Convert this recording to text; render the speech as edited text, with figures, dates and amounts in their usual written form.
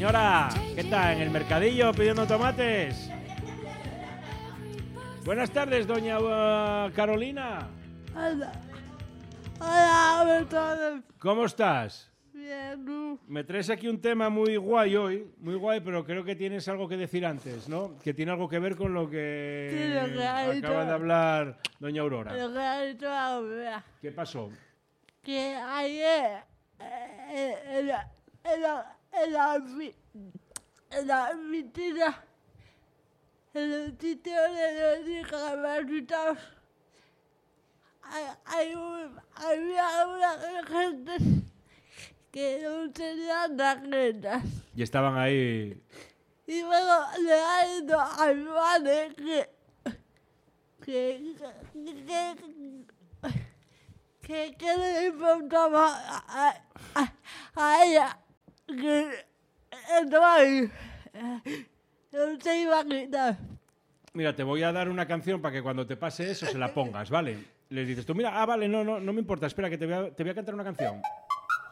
Señora, ¿qué está? ¿En el mercadillo pidiendo tomates? Buenas tardes, doña Carolina. Hola. Hola, Bertone. ¿Cómo estás? Bien, ¿tú? Me traes aquí un tema muy guay hoy, muy guay, pero creo que tienes algo que decir antes, ¿no? Que tiene algo que ver con lo que Sí, lo que ha dicho. acaba de hablar doña Aurora. Lo que ha dicho ahora. ¿Qué pasó? Que ayer en la oficina, en el sitio de los discapacitados, había una gente que no tenían tarjetas. Y estaban ahí. Y luego le ha ido a mi madre que le importaba a ella que estaba ahí. No se iba a quitar. Mira, te voy a dar una canción para que cuando te pase eso se la pongas, ¿vale? Les dices tú, mira, vale, no me importa, espera, que te voy a cantar una canción.